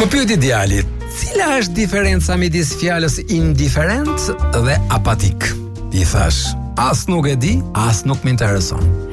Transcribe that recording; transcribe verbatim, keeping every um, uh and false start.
Më pyeti djali, cila është diferenca midis fjalës indiferent dhe apatik? I thash, as nuk e di, as nuk më intereson.